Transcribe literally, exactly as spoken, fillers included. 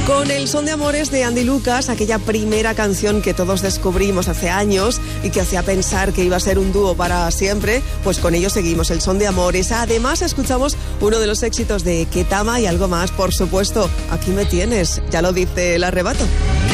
Con el Son de Amores de Andy Lucas, aquella primera canción que todos descubrimos hace años y que hacía pensar que iba a ser un dúo para siempre, pues con ello seguimos, el Son de Amores. Además escuchamos uno de los éxitos de Ketama y algo más, por supuesto. Aquí me tienes, ya lo dice El Arrebato.